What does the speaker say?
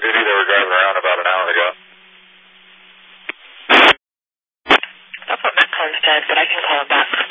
duty. They were driving around about an hour ago. That's what Matt Collins said, but I can call him back.